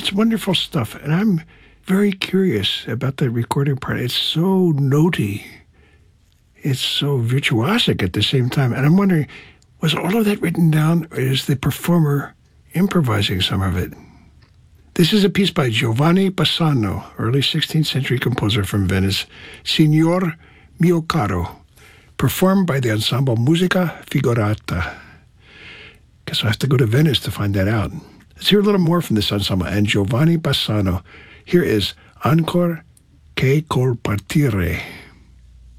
It's wonderful stuff. And I'm very curious about the recording part. It's so notey. It's so virtuosic at the same time. And I'm wondering, was all of that written down, or is the performer improvising some of it? This is a piece by Giovanni Bassano, early 16th century composer from Venice, Signor Mio Caro, performed by the ensemble Musica Figurata. Guess I'll have to go to Venice to find that out. Let's hear a little more from this ensemble and Giovanni Bassano. Here is Ancor che col partire.